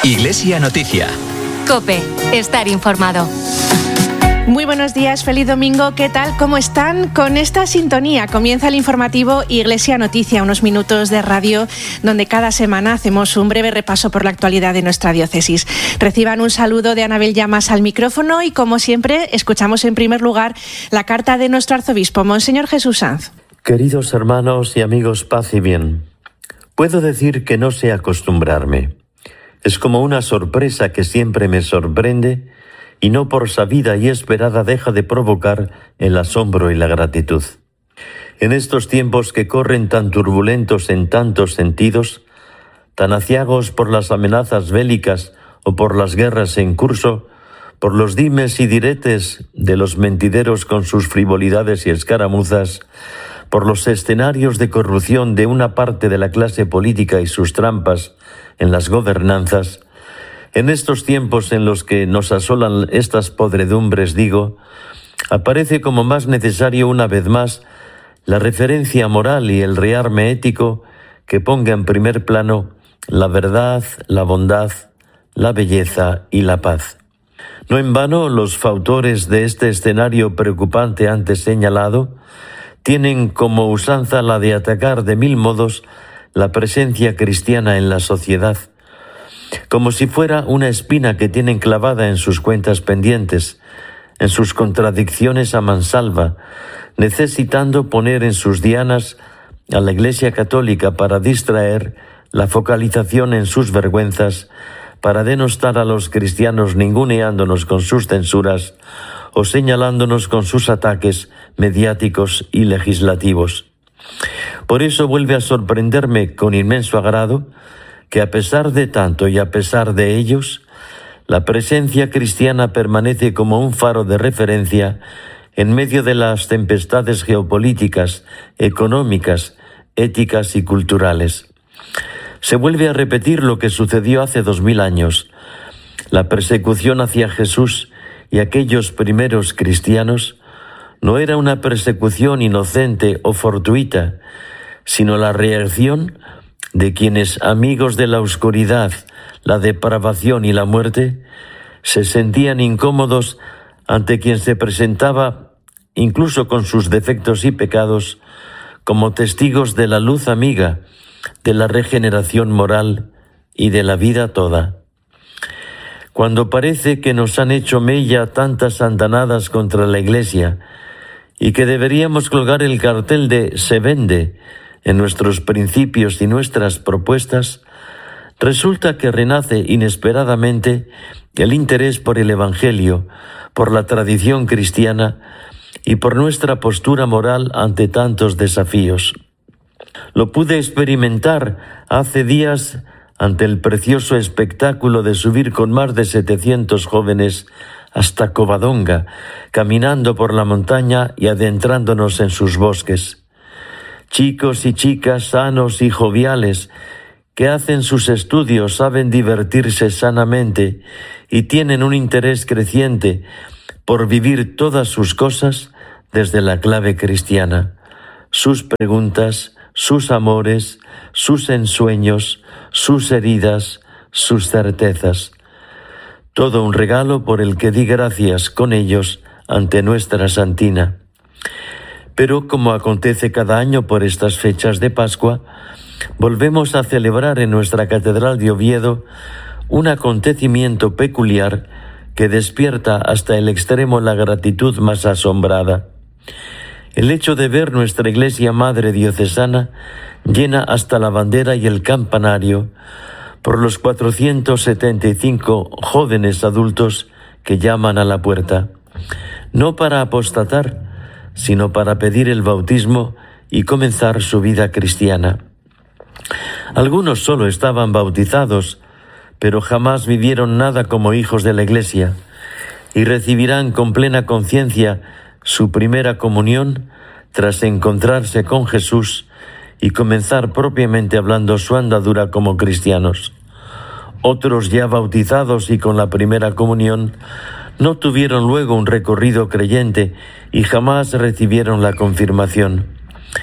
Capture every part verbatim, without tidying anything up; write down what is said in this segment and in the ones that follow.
Iglesia Noticia. COPE. Estar informado. Muy buenos días, feliz domingo. ¿Qué tal? ¿Cómo están? Con esta sintonía comienza el informativo Iglesia Noticia, unos minutos de radio donde cada semana hacemos un breve repaso por la actualidad de nuestra diócesis. Reciban un saludo de Anabel Llamas al micrófono y, como siempre, escuchamos en primer lugar la carta de nuestro arzobispo, Monseñor Jesús Sanz. Queridos hermanos y amigos, paz y bien. Puedo decir que no sé acostumbrarme. Es como una sorpresa que siempre me sorprende y no por sabida y esperada deja de provocar el asombro y la gratitud. En estos tiempos que corren tan turbulentos en tantos sentidos, tan aciagos por las amenazas bélicas o por las guerras en curso, por los dimes y diretes de los mentideros con sus frivolidades y escaramuzas, por los escenarios de corrupción de una parte de la clase política y sus trampas en las gobernanzas, en estos tiempos en los que nos asolan estas podredumbres, digo, aparece como más necesario una vez más la referencia moral y el rearme ético que ponga en primer plano la verdad, la bondad, la belleza y la paz. No en vano, los fautores de este escenario preocupante antes señalado tienen como usanza la de atacar de mil modos la presencia cristiana en la sociedad, como si fuera una espina que tienen clavada en sus cuentas pendientes, en sus contradicciones a mansalva, necesitando poner en sus dianas a la Iglesia Católica para distraer la focalización en sus vergüenzas, para denostar a los cristianos ninguneándonos con sus censuras o señalándonos con sus ataques mediáticos y legislativos. Por eso vuelve a sorprenderme con inmenso agrado que a pesar de tanto y a pesar de ellos, la presencia cristiana permanece como un faro de referencia en medio de las tempestades geopolíticas, económicas, éticas y culturales. Se vuelve a repetir lo que sucedió hace dos mil años. La persecución hacia Jesús y aquellos primeros cristianos no era una persecución inocente o fortuita, sino la reacción de quienes, amigos de la oscuridad, la depravación y la muerte, se sentían incómodos ante quien se presentaba, incluso con sus defectos y pecados, como testigos de la luz amiga, de la regeneración moral y de la vida toda. Cuando parece que nos han hecho mella tantas andanadas contra la Iglesia y que deberíamos colgar el cartel de «se vende» en nuestros principios y nuestras propuestas, resulta que renace inesperadamente el interés por el Evangelio, por la tradición cristiana y por nuestra postura moral ante tantos desafíos. Lo pude experimentar hace días ante el precioso espectáculo de subir con más de setecientos jóvenes hasta Covadonga, caminando por la montaña y adentrándonos en sus bosques. Chicos y chicas sanos y joviales que hacen sus estudios, saben divertirse sanamente y tienen un interés creciente por vivir todas sus cosas desde la clave cristiana. Sus preguntas, sus amores, sus ensueños, sus heridas, sus certezas. Todo un regalo por el que di gracias con ellos ante nuestra Santina. Pero, como acontece cada año por estas fechas de Pascua, volvemos a celebrar en nuestra Catedral de Oviedo un acontecimiento peculiar que despierta hasta el extremo la gratitud más asombrada. El hecho de ver nuestra Iglesia Madre Diocesana llena hasta la bandera y el campanario por los cuatrocientos setenta y cinco jóvenes adultos que llaman a la puerta, no para apostatar, sino para pedir el bautismo y comenzar su vida cristiana. Algunos solo estaban bautizados, pero jamás vivieron nada como hijos de la Iglesia, y recibirán con plena conciencia su primera comunión tras encontrarse con Jesús y comenzar propiamente hablando su andadura como cristianos. Otros ya bautizados y con la primera comunión no tuvieron luego un recorrido creyente y jamás recibieron la confirmación.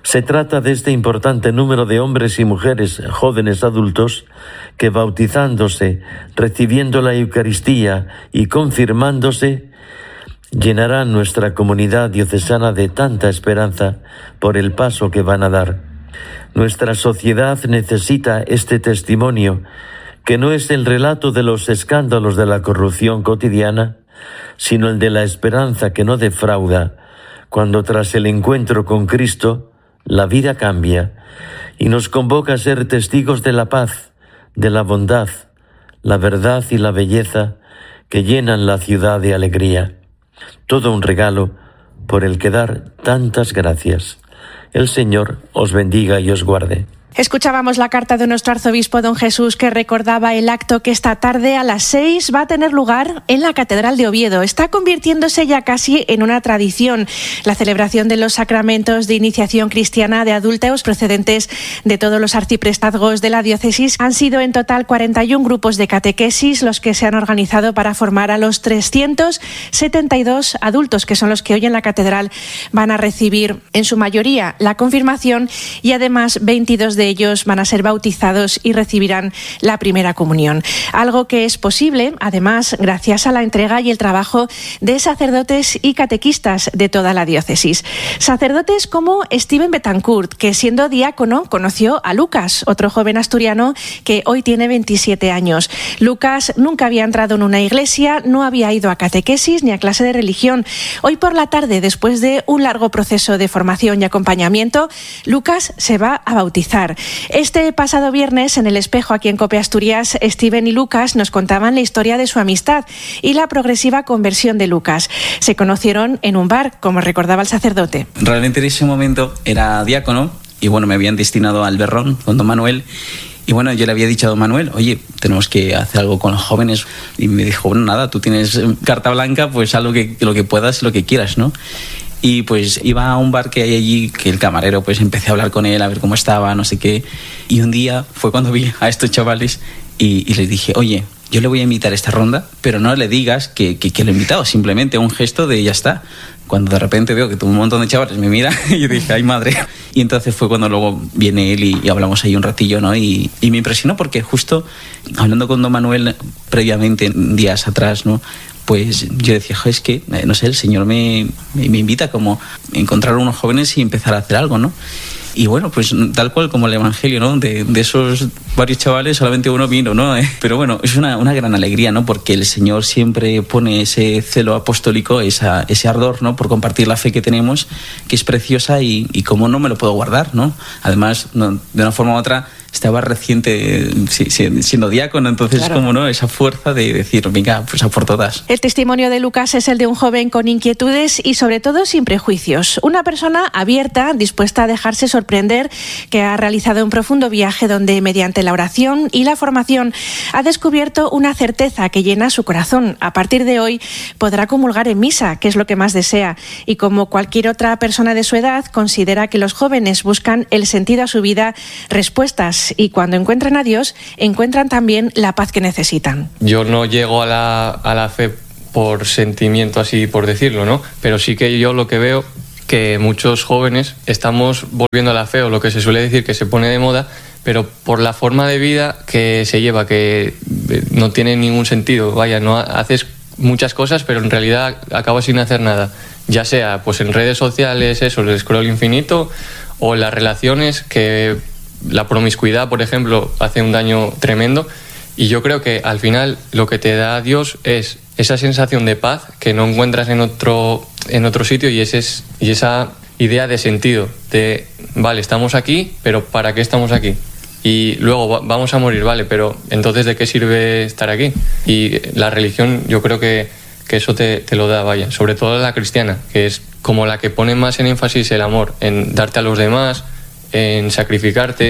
Se trata de este importante número de hombres y mujeres, jóvenes adultos, que bautizándose, recibiendo la Eucaristía y confirmándose, llenarán nuestra comunidad diocesana de tanta esperanza por el paso que van a dar. Nuestra sociedad necesita este testimonio, que no es el relato de los escándalos de la corrupción cotidiana, sino el de la esperanza que no defrauda, cuando tras el encuentro con Cristo, la vida cambia y nos convoca a ser testigos de la paz, de la bondad, la verdad y la belleza que llenan la ciudad de alegría. Todo un regalo por el que dar tantas gracias. El Señor os bendiga y os guarde. Escuchábamos la carta de nuestro arzobispo don Jesús, que recordaba el acto que esta tarde a las seis va a tener lugar en la Catedral de Oviedo. Está convirtiéndose ya casi en una tradición la celebración de los sacramentos de iniciación cristiana de adultos procedentes de todos los arciprestazgos de la diócesis. Han sido en total cuarenta y un grupos de catequesis los que se han organizado para formar a los trescientos setenta y dos adultos, que son los que hoy en la Catedral van a recibir en su mayoría la confirmación, y además veintidós de ellos van a ser bautizados y recibirán la primera comunión. Algo que es posible, además, gracias a la entrega y el trabajo de sacerdotes y catequistas de toda la diócesis. Sacerdotes como Steven Betancourt, que siendo diácono conoció a Lucas, otro joven asturiano que hoy tiene veintisiete años. Lucas nunca había entrado en una iglesia, no había ido a catequesis ni a clase de religión. Hoy por la tarde, después de un largo proceso de formación y acompañamiento, Lucas se va a bautizar. Este pasado viernes, en El Espejo, aquí en COPE Asturias, Steven y Lucas nos contaban la historia de su amistad y la progresiva conversión de Lucas. Se conocieron en un bar, como recordaba el sacerdote. Realmente en ese momento era diácono y bueno, me habían destinado al Berrón con don Manuel. Y bueno, yo le había dicho a don Manuel, oye, tenemos que hacer algo con los jóvenes. Y me dijo, bueno, nada, tú tienes carta blanca, pues haz lo que, lo que puedas, lo que quieras, ¿no? Y pues iba a un bar que hay allí, que el camarero, pues empecé a hablar con él, a ver cómo estaba, no sé qué. Y un día fue cuando vi a estos chavales y, y les dije, oye, yo le voy a invitar a esta ronda, pero no le digas que, que, que lo he invitado, simplemente un gesto de ya está. Cuando de repente veo que un montón de chavales me miran, y yo dije, ay madre. Y entonces fue cuando luego viene él y, y hablamos ahí un ratillo, ¿no? Y, y me impresionó porque justo hablando con don Manuel previamente, días atrás, ¿no? Pues yo decía, es que, no sé, el Señor me, me, me invita como a encontrar a unos jóvenes y empezar a hacer algo, ¿no? Y bueno, pues tal cual como el Evangelio, ¿no? De, de esos varios chavales solamente uno vino, ¿no? Pero bueno, es una, una gran alegría, ¿no? Porque el Señor siempre pone ese celo apostólico, esa, ese ardor, ¿no? Por compartir la fe que tenemos, que es preciosa y, y cómo no me lo puedo guardar, ¿no? Además, no, de una forma u otra, estaba reciente sí, sí, siendo diácono, entonces claro, como no, esa fuerza de decir, venga, pues a por todas. El testimonio de Lucas es el de un joven con inquietudes y sobre todo sin prejuicios. Una persona abierta, dispuesta a dejarse sorprender, que ha realizado un profundo viaje donde mediante la oración y la formación ha descubierto una certeza que llena su corazón. A partir de hoy podrá comulgar en misa, que es lo que más desea, y como cualquier otra persona de su edad, considera que los jóvenes buscan el sentido a su vida, respuestas, y cuando encuentran a Dios, encuentran también la paz que necesitan. Yo no llego a la, a la fe por sentimiento, así por decirlo, ¿no? Pero sí que yo lo que veo que muchos jóvenes estamos volviendo a la fe, o lo que se suele decir que se pone de moda, pero por la forma de vida que se lleva, que no tiene ningún sentido. Vaya, no haces muchas cosas, pero en realidad acabas sin hacer nada. Ya sea pues en redes sociales, eso, el scroll infinito, o en las relaciones, que la promiscuidad, por ejemplo, hace un daño tremendo. Y yo creo que al final lo que te da Dios es esa sensación de paz que no encuentras en otro, en otro sitio, y, ese es, y esa idea de sentido, de, vale, estamos aquí, pero ¿para qué estamos aquí? Y luego vamos a morir, vale, pero entonces ¿de qué sirve estar aquí? Y la religión, yo creo que, que eso te, te lo da, vaya, sobre todo la cristiana, que es como la que pone más en énfasis el amor, en darte a los demás, en sacrificarte,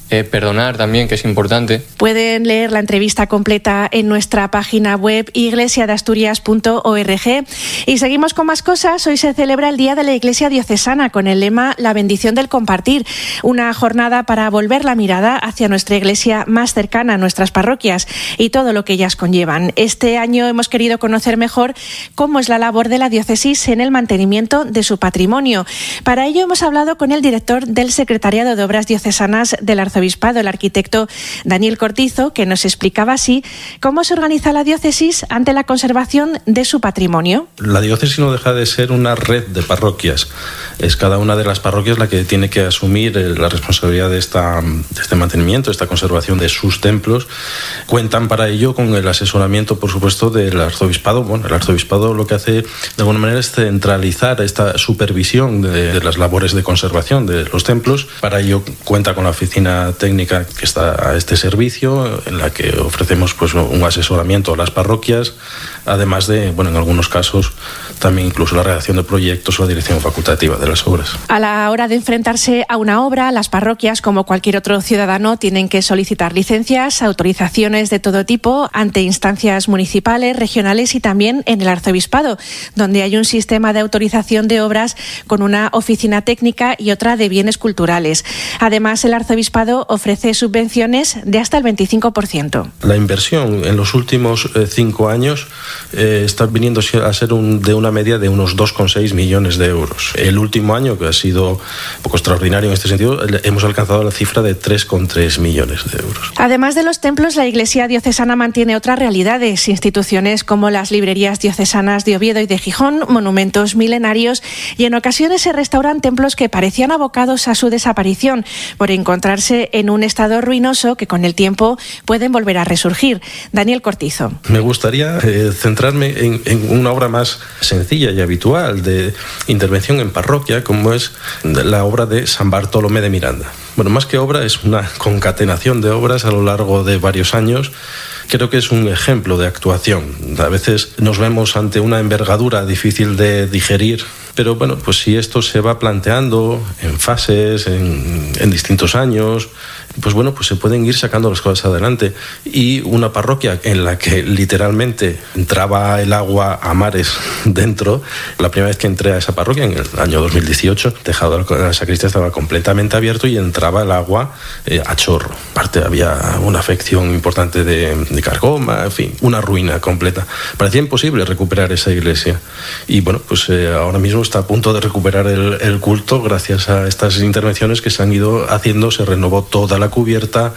eh, perdonar también, que es importante. Pueden leer la entrevista completa en nuestra página web iglesia de asturias punto org. Y seguimos con más cosas. Hoy se celebra el Día de la Iglesia Diocesana con el lema La bendición del compartir, una jornada para volver la mirada hacia nuestra iglesia más cercana a nuestras parroquias y todo lo que ellas conllevan. Este año hemos querido conocer mejor cómo es la labor de la diócesis en el mantenimiento de su patrimonio. Para ello hemos hablado con el director del Secretariado de Obras Diocesanas del Arzobispado, el arquitecto Daniel Cortizo, que nos explicaba así cómo se organiza la diócesis ante la conservación de su patrimonio. La diócesis no deja de ser una red de parroquias. Es cada una de las parroquias la que tiene que asumir la responsabilidad de, esta, de este mantenimiento, esta conservación de sus templos. Cuentan para ello con el asesoramiento, por supuesto, del arzobispado. Bueno, el arzobispado lo que hace de alguna manera es centralizar esta supervisión de, de las labores de conservación de los templos. Para ello cuenta con la oficina técnica que está a este servicio, en la que ofrecemos pues un asesoramiento a las parroquias, además de, bueno, en algunos casos también incluso la redacción de proyectos o la dirección facultativa de las obras. A la hora de enfrentarse a una obra, las parroquias, como cualquier otro ciudadano, tienen que solicitar licencias, autorizaciones de todo tipo ante instancias municipales, regionales y también en el arzobispado, donde hay un sistema de autorización de obras con una oficina técnica y otra de bienes culturales. Además, el arzobispado ofrece subvenciones de hasta el veinticinco por ciento. La inversión en los últimos eh, cinco años eh, está viniendo a ser un, de una media de unos dos coma seis millones de euros. El último año, que ha sido un poco extraordinario en este sentido, hemos alcanzado la cifra de tres coma tres millones de euros. Además de los templos, la Iglesia diocesana mantiene otras realidades, instituciones como las librerías diocesanas de Oviedo y de Gijón, monumentos milenarios, y en ocasiones se restauran templos que parecían abocados a su desaparición por encontrarse en un estado ruinoso que con el tiempo pueden volver a resurgir. Daniel Cortizo. Me gustaría eh, centrarme en, en una obra más sencilla y habitual de intervención en parroquia, como es la obra de San Bartolomé de Miranda. Bueno, más que obra, es una concatenación de obras a lo largo de varios años. Creo que es un ejemplo de actuación. A veces nos vemos ante una envergadura difícil de digerir, pero bueno, pues si esto se va planteando en fases, en, en distintos años, pues bueno, pues se pueden ir sacando las cosas adelante. Y una parroquia en la que literalmente entraba el agua a mares dentro, la primera vez que entré a esa parroquia, en el año dos mil dieciocho, el tejado de la sacristía estaba completamente abierto y entraba el agua eh, a chorro. Aparte había una afección importante de, de carcoma, en fin, una ruina completa. Parecía imposible recuperar esa iglesia. Y bueno, pues eh, ahora mismo está a punto de recuperar el, el culto gracias a estas intervenciones que se han ido haciendo. Se renovó toda la cubierta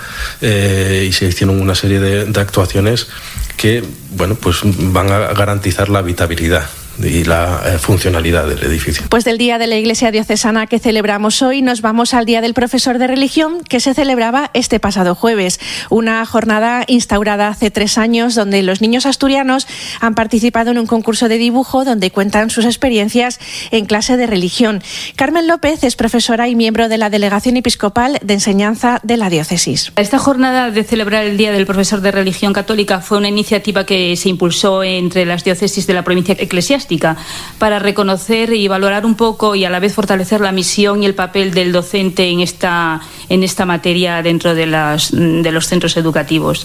eh, y se hicieron una serie de, de actuaciones que, bueno, pues van a garantizar la habitabilidad y la eh, funcionalidad del edificio. Pues del Día de la Iglesia Diocesana que celebramos hoy nos vamos al Día del Profesor de Religión, que se celebraba este pasado jueves. Una jornada instaurada hace tres años donde los niños asturianos han participado en un concurso de dibujo donde cuentan sus experiencias en clase de religión. Carmen López es profesora y miembro de la Delegación Episcopal de Enseñanza de la Diócesis. Esta jornada de celebrar el Día del Profesor de Religión Católica fue una iniciativa que se impulsó entre las diócesis de la provincia eclesiástica para reconocer y valorar un poco y a la vez fortalecer la misión y el papel del docente en esta, en esta materia dentro de, las, de los centros educativos.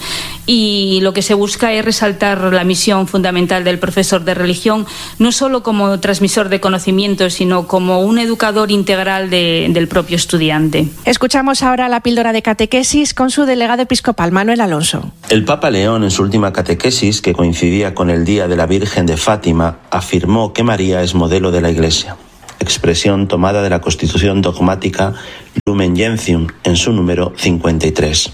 Y lo que se busca es resaltar la misión fundamental del profesor de religión, no solo como transmisor de conocimientos, sino como un educador integral de, del propio estudiante. Escuchamos ahora la píldora de catequesis con su delegado episcopal, Manuel Alonso. El Papa León, en su última catequesis, que coincidía con el Día de la Virgen de Fátima, afirmó que María es modelo de la Iglesia, expresión tomada de la Constitución dogmática Lumen Gentium en su número cincuenta y tres.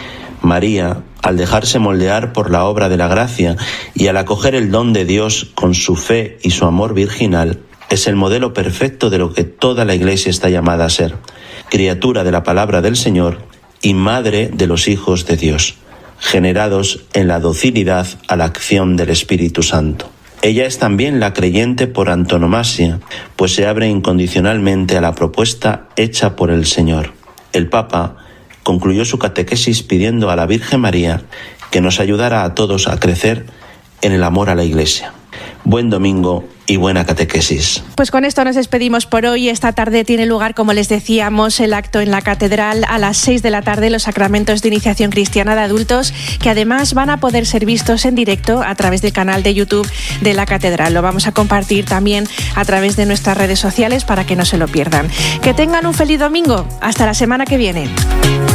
María, al dejarse moldear por la obra de la gracia y al acoger el don de Dios con su fe y su amor virginal, es el modelo perfecto de lo que toda la Iglesia está llamada a ser, criatura de la palabra del Señor y madre de los hijos de Dios, generados en la docilidad a la acción del Espíritu Santo. Ella es también la creyente por antonomasia, pues se abre incondicionalmente a la propuesta hecha por el Señor. El Papa concluyó su catequesis pidiendo a la Virgen María que nos ayudara a todos a crecer en el amor a la Iglesia. Buen domingo y buena catequesis. Pues con esto nos despedimos por hoy. Esta tarde tiene lugar, como les decíamos, el acto en la catedral a las seis de la tarde, los sacramentos de iniciación cristiana de adultos, que además van a poder ser vistos en directo a través del canal de YouTube de la catedral. Lo vamos a compartir también a través de nuestras redes sociales para que no se lo pierdan. Que tengan un feliz domingo. Hasta la semana que viene.